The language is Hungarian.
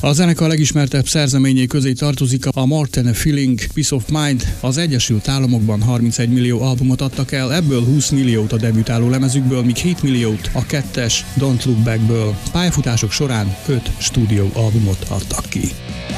A zenekar legismertebb szerzeményei közé tartozik a More Than a Feeling, Peace of Mind. Az Egyesült Államokban 31 millió albumot adtak el, ebből 20 milliót a debütáló lemezükből, míg 7 milliót a kettes Don't Look Backből. Pályafutások során 5 stúdió albumot adtak ki.